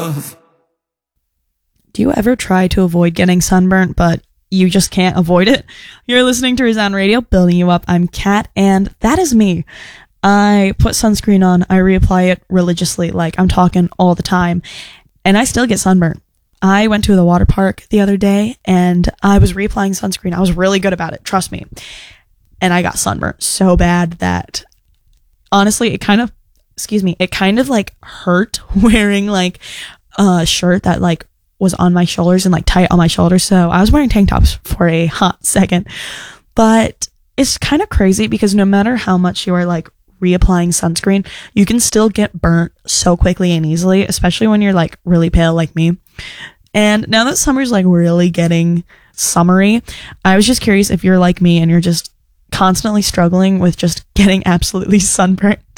love. Do you ever try to avoid getting sunburnt, but you just can't avoid it? You're listening to Resound Radio, building you up. I'm Kat, and that is me. I put sunscreen on, I reapply it religiously, like I'm talking all the time, and I still get sunburnt. I went to the water park the other day, and I was reapplying sunscreen. I was really good about it, trust me. And I got sunburnt so bad that, honestly, it kind of like hurt wearing like a shirt that like was on my shoulders and like tight on my shoulders. So I was wearing tank tops for a hot second. But it's kind of crazy because no matter how much you are like reapplying sunscreen, you can still get burnt so quickly and easily, especially when you're like really pale like me. And now that summer's like really getting summery, I was just curious if you're like me and you're just constantly struggling with just getting absolutely sunburnt